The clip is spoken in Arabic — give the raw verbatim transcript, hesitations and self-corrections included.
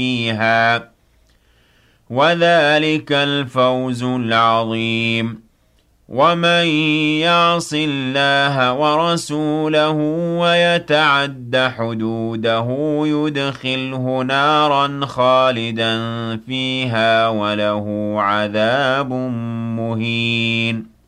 فيها وذلك الفوز العظيم. ومن يعص الله ورسوله ويتعد حدوده يدخله نارا خالدا فيها وله عذاب مهين.